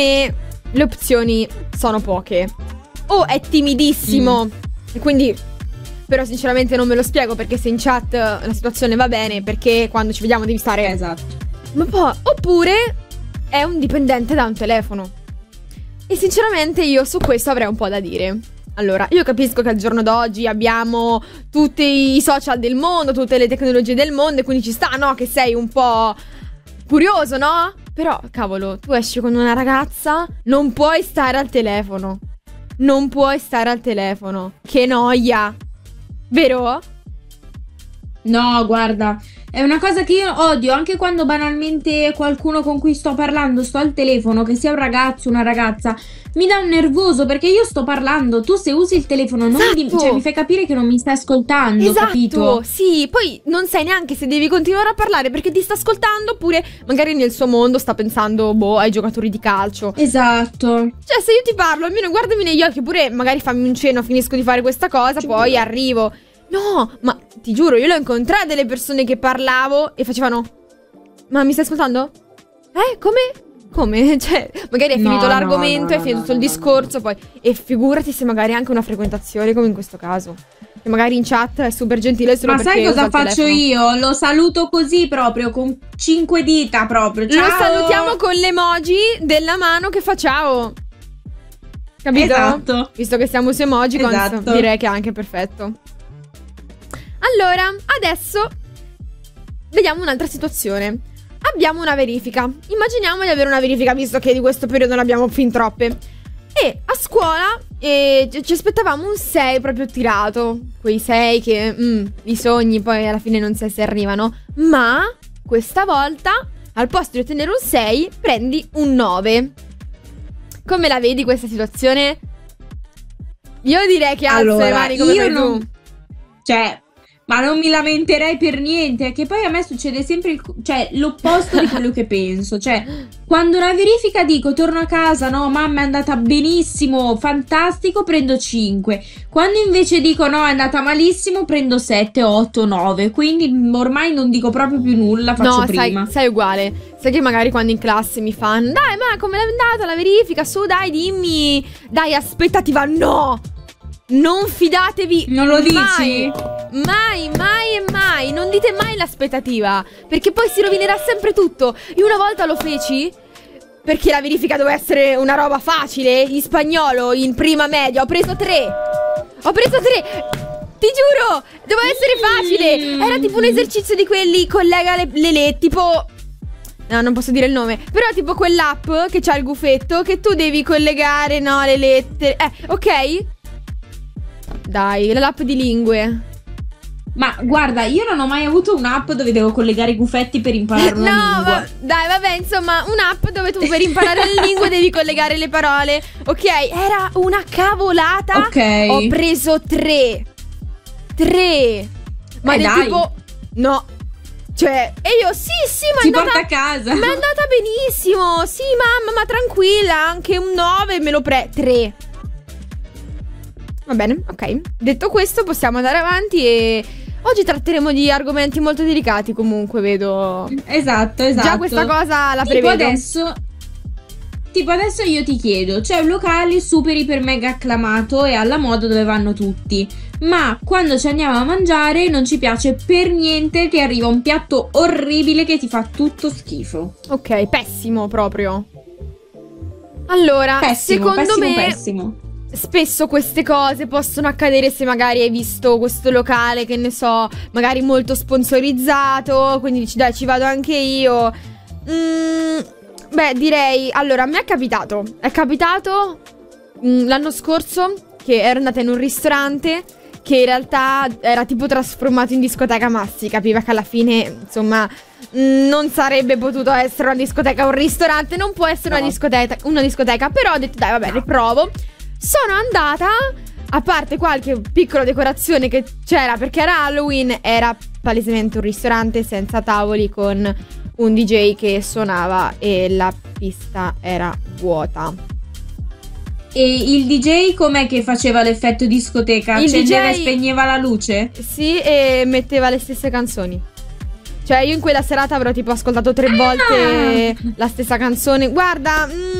me le opzioni sono poche. O è timidissimo e quindi, però sinceramente non me lo spiego, perché se in chat la situazione va bene, perché quando ci vediamo devi stare. Esatto. Ma poi, oppure è un dipendente da un telefono. E sinceramente io su questo avrei un po' da dire. Allora, io capisco che al giorno d'oggi abbiamo tutti i social del mondo, tutte le tecnologie del mondo, e quindi ci sta, no? Che sei un po' curioso, no? Però, cavolo, tu esci con una ragazza, non puoi stare al telefono. Non puoi stare al telefono. Che noia. Vero? No, guarda, è una cosa che io odio, anche quando banalmente qualcuno con cui sto parlando sto al telefono, che sia un ragazzo o una ragazza, mi dà un nervoso, perché io sto parlando, tu se usi il telefono non Esatto. mi fai capire che non mi stai ascoltando, Esatto, capito? sì, poi non sai neanche se devi continuare a parlare perché ti sta ascoltando, oppure magari nel suo mondo sta pensando, boh, ai giocatori di calcio. Esatto. Cioè, se io ti parlo, almeno guardami negli occhi, oppure magari fammi un cenno, finisco di fare questa cosa, poi arrivo. No, ma ti giuro, io l'ho incontrata delle persone che parlavo e facevano: ma mi stai ascoltando? Come? Come? Cioè, magari è finito l'argomento, è finito tutto il discorso, poi. E figurati se magari anche una frequentazione come in questo caso. Che magari in chat è super gentile solo Ma perché sai cosa usa il faccio telefono. io? Lo saluto così proprio, con 5 dita proprio. Ciao! Lo salutiamo con l'emoji della mano che fa ciao. Capito? Esatto. Visto che siamo su emojicons, Esatto. direi che è anche perfetto. Allora, adesso vediamo un'altra situazione. Abbiamo una verifica. Immaginiamo di avere una verifica, visto che di questo periodo ne abbiamo fin troppe. E a scuola ci aspettavamo un 6 proprio tirato. Quei 6 che i sogni poi alla fine non sai se arrivano. Ma questa volta, al posto di ottenere un 6, prendi un 9. Come la vedi questa situazione? Io direi che alzo le mani come fai tu. Cioè, ma non mi lamenterei per niente, che poi a me succede sempre l'opposto di quello che penso. Cioè, quando una verifica dico torno a casa, no, mamma è andata benissimo, fantastico, prendo 5. Quando invece dico no, è andata malissimo, prendo 7, 8, 9. Quindi ormai non dico proprio più nulla, faccio prima. Sei uguale. Sai che magari quando in classe mi fanno: dai, ma come è andata la verifica? Su, dai, dimmi. Dai, aspettativa. No! Non fidatevi. Non lo dici? Mai, mai e mai. Non dite mai l'aspettativa, perché poi si rovinerà sempre tutto. Io una volta lo feci perché la verifica doveva essere una roba facile. In spagnolo, in prima media, ho preso 3. Ho preso 3. Ti giuro, doveva essere facile. Era tipo un esercizio di quelli, collega le tipo... No, non posso dire il nome. Però tipo quell'app che c'ha il gufetto, che tu devi collegare, no, le lettere. Ok? Dai, l'app di lingue. Ma guarda, io non ho mai avuto un'app dove devo collegare i gufetti per imparare una lingua. Dai, vabbè, insomma, un'app dove tu per imparare le lingue devi collegare le parole. Ok, era una cavolata. Ok. Ho preso 3. 3. Ma del dai. tipo... No. Cioè, e io, sì, ma Ti porta a casa. Ma è andata benissimo. Sì, mamma, ma tranquilla, anche un 9 me lo 3. Va bene, ok. Detto questo, possiamo andare avanti e oggi tratteremo di argomenti molto delicati, comunque, vedo. Esatto. Già questa cosa la tipo prevedo. Adesso io ti chiedo, c'è un locale super iper mega acclamato e alla moda dove vanno tutti, ma quando ci andiamo a mangiare non ci piace per niente, ti arriva un piatto orribile che ti fa tutto schifo. Ok, pessimo proprio. Allora, Pessimo, secondo me pessimo. spesso queste cose possono accadere se magari hai visto questo locale, che ne so, magari molto sponsorizzato, quindi dici dai, ci vado anche io. Beh, direi, allora, a me è capitato l'anno scorso che ero andata in un ristorante che in realtà era tipo trasformato in discoteca, ma si capiva che alla fine, insomma, non sarebbe potuto essere una discoteca, un ristorante non può essere una discoteca, però ho detto dai, vabbè, le provo. Sono andata, a parte qualche piccola decorazione che c'era perché era Halloween, era palesemente un ristorante senza tavoli con un DJ che suonava e la pista era vuota. E il DJ com'è che faceva l'effetto discoteca? Accendeva e spegneva la luce? Sì, e metteva le stesse canzoni. Cioè io in quella serata avrò tipo ascoltato 3 volte la stessa canzone. Guarda,